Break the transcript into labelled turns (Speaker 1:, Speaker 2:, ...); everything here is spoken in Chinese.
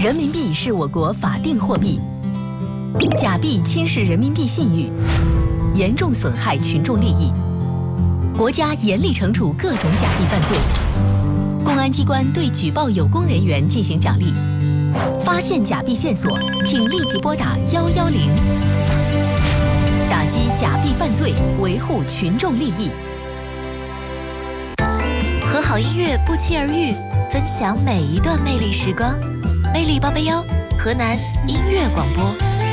Speaker 1: 人民币是我国法定货币，假币侵蚀人民币信誉，严重损害群众利益。国家严厉惩处各种假币犯罪，公安机关对举报有功人员进行奖励。发现假币线索，请立即拨打110，打击假币犯罪，维护群众利益。
Speaker 2: 和好音乐不期而遇，分享每一段魅力时光。魅力881，河南音乐广播。